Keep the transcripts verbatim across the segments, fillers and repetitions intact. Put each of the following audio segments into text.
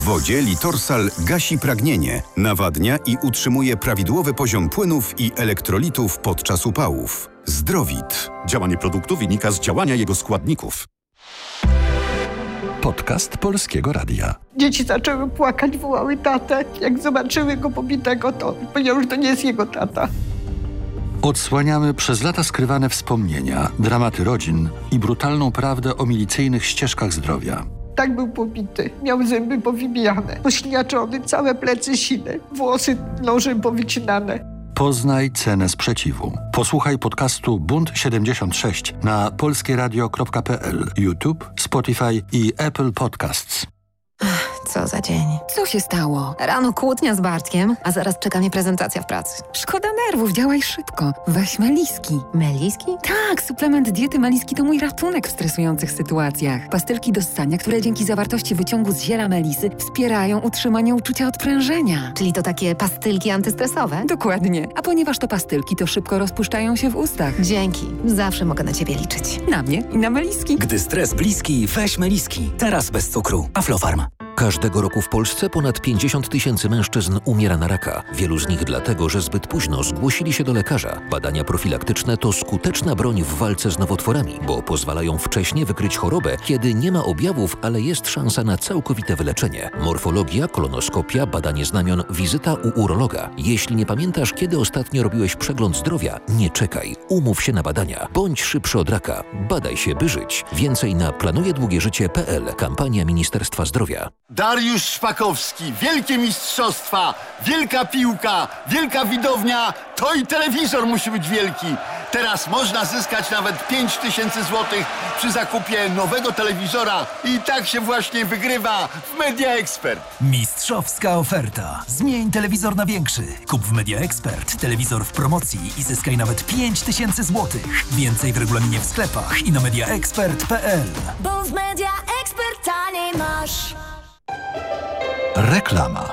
Wodzie Litorsal gasi pragnienie, nawadnia i utrzymuje prawidłowy poziom płynów i elektrolitów podczas upałów. Zdrowit. Działanie produktu wynika z działania jego składników. Podcast Polskiego Radia. Dzieci zaczęły płakać, wołały tatę. Jak zobaczyły go pobitego, to powiedział, że to nie jest jego tata. Odsłaniamy przez lata skrywane wspomnienia, dramaty rodzin i brutalną prawdę o milicyjnych ścieżkach zdrowia. Tak był pobity. Miał zęby powybijane, pośniaczony, całe plecy sine, włosy nożem powycinane. Poznaj cenę sprzeciwu. Posłuchaj podcastu Bunt siedemdziesiąt sześć na polskieradio kropka pe el, YouTube, Spotify i Apple Podcasts. Co za dzień. Co się stało? Rano kłótnia z Bartkiem, a zaraz czeka mnie prezentacja w pracy. Szkoda nerwów, działaj szybko. Weź Meliski. Meliski? Tak, suplement diety Meliski to mój ratunek w stresujących sytuacjach. Pastylki do ssania, które dzięki zawartości wyciągu z ziela melisy wspierają utrzymanie uczucia odprężenia. Czyli to takie pastylki antystresowe? Dokładnie. A ponieważ to pastylki, to szybko rozpuszczają się w ustach. Dzięki. Zawsze mogę na ciebie liczyć. Na mnie i na Meliski. Gdy stres bliski, weź Meliski. Teraz bez cukru. Aflofarm. Każdego roku w Polsce ponad pięćdziesiąt tysięcy mężczyzn umiera na raka. Wielu z nich dlatego, że zbyt późno zgłosili się do lekarza. Badania profilaktyczne to skuteczna broń w walce z nowotworami, bo pozwalają wcześnie wykryć chorobę, kiedy nie ma objawów, ale jest szansa na całkowite wyleczenie. Morfologia, kolonoskopia, badanie znamion, wizyta u urologa. Jeśli nie pamiętasz, kiedy ostatnio robiłeś przegląd zdrowia, nie czekaj. Umów się na badania. Bądź szybszy od raka. Badaj się, by żyć. Więcej na planujedługieżycie kropka pe el. Kampania Ministerstwa Zdrowia. Dariusz Szpakowski, wielkie mistrzostwa, wielka piłka, wielka widownia, to i telewizor musi być wielki. Teraz można zyskać nawet pięć tysięcy złotych przy zakupie nowego telewizora i tak się właśnie wygrywa w Media Expert. Mistrzowska oferta. Zmień telewizor na większy. Kup w Media Expert telewizor w promocji i zyskaj nawet pięć tysięcy złotych. Więcej w regulaminie w sklepach i na media expert kropka pe el. Bo w Media Expert taniej masz. Reklama.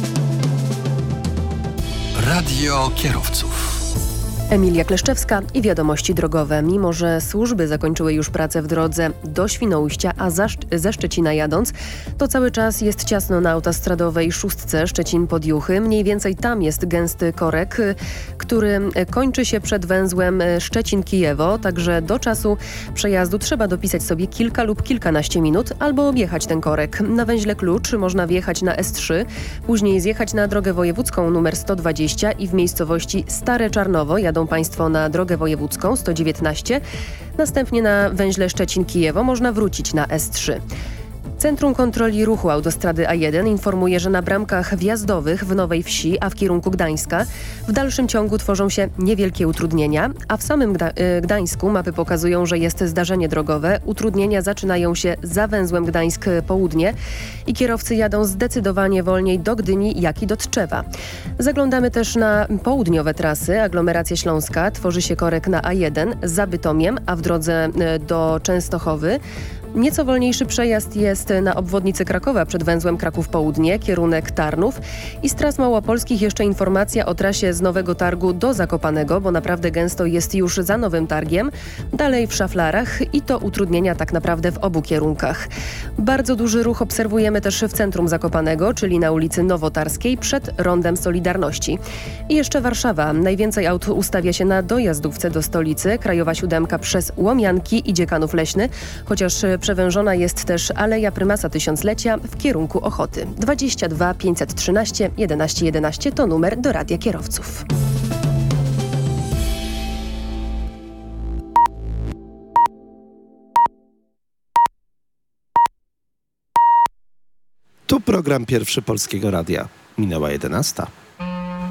Radio kierowców. Emilia Kleszczewska i wiadomości drogowe. Mimo że służby zakończyły już pracę w drodze do Świnoujścia, a za, ze Szczecina jadąc, to cały czas jest ciasno na autostradowej szóstce Szczecin-Podjuchy. Mniej więcej tam jest gęsty korek, który kończy się przed węzłem Szczecin-Kijewo, także do czasu przejazdu trzeba dopisać sobie kilka lub kilkanaście minut albo objechać ten korek. Na węźle Klucz można wjechać na es trzy, później zjechać na drogę wojewódzką numer sto dwadzieścia i w miejscowości Stare Czarnowo jadą Państwo na drogę wojewódzką sto dziewiętnaście. Następnie na węźle Szczecin-Kijewo można wrócić na es trzy. Centrum Kontroli Ruchu Autostrady A jeden informuje, że na bramkach wjazdowych w Nowej Wsi, a w kierunku Gdańska w dalszym ciągu tworzą się niewielkie utrudnienia, a w samym Gda- Gdańsku mapy pokazują, że jest zdarzenie drogowe. Utrudnienia zaczynają się za węzłem Gdańsk Południe i kierowcy jadą zdecydowanie wolniej do Gdyni, jak i do Tczewa. Zaglądamy też na południowe trasy. Aglomeracja Śląska, tworzy się korek na A jeden za Bytomiem, a w drodze do Częstochowy nieco wolniejszy przejazd jest na obwodnicy Krakowa przed węzłem Kraków Południe, kierunek Tarnów. I z tras małopolskich jeszcze informacja o trasie z Nowego Targu do Zakopanego, bo naprawdę gęsto jest już za Nowym Targiem. Dalej w Szaflarach i to utrudnienia tak naprawdę w obu kierunkach. Bardzo duży ruch obserwujemy też w centrum Zakopanego, czyli na ulicy Nowotarskiej przed Rondem Solidarności. I jeszcze Warszawa. Najwięcej aut ustawia się na dojazdówce do stolicy. Krajowa siódemka przez Łomianki i Dziekanów Leśny, chociaż przewężona jest też Aleja Prymasa Tysiąclecia w kierunku Ochoty. dwadzieścia dwa pięćset trzynaście jedenaście jedenaście to numer do Radia Kierowców. Tu program Pierwszy Polskiego Radia. Minęła jedenasta.